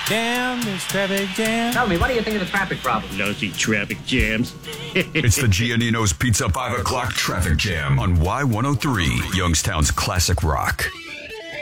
Jam, there's traffic jam. Tell me, what do you think of the traffic problem? Lousy traffic jams. It's the Giannino's Pizza 5 o'clock traffic jam on Y103, Youngstown's classic rock.